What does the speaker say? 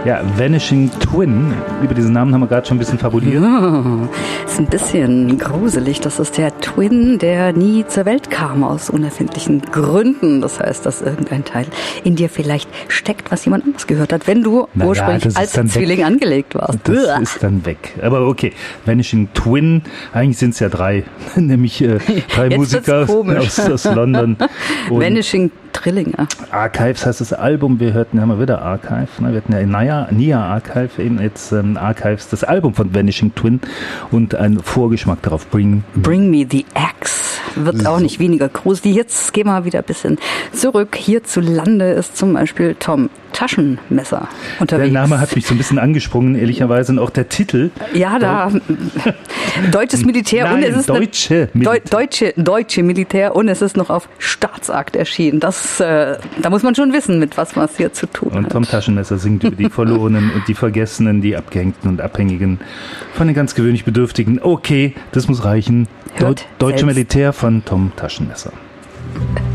Ja, Vanishing Twin. Über diesen Namen haben wir gerade schon ein bisschen fabuliert. Ja, ist ein bisschen gruselig. Das ist der Twin, der nie zur Welt kam aus unerfindlichen Gründen. Das heißt, dass irgendein Teil in dir vielleicht steckt, was jemand anders gehört hat, wenn du ursprünglich als Zwilling angelegt warst. Das ist dann weg. Aber okay, Vanishing Twin, eigentlich sind es ja drei, nämlich drei Musiker aus London. Vanishing Trillinger. Archives heißt das Album, haben wir wieder Archive, wir hatten ja Nia Archive, eben jetzt Archives, das Album von Vanishing Twin und ein Vorgeschmack darauf, Bring Me the Axe, wird auch nicht weniger gruselig. Jetzt gehen wir wieder ein bisschen zurück. Hierzulande ist zum Beispiel Tom Taschenmesser unterwegs. Der Name hat mich so ein bisschen angesprungen, ehrlicherweise, und auch der Titel. Ja, deutsches Militär. Nein, und es ist deutsche Militär und es ist noch auf Staatsakt erschienen. Da muss man schon wissen, mit was man es hier zu tun hat. Und Tom Taschenmesser singt über die Verlorenen und die Vergessenen, die Abgehängten und Abhängigen von den ganz gewöhnlich Bedürftigen. Okay, das muss reichen. Deutsche Militär von Tom Taschenmesser.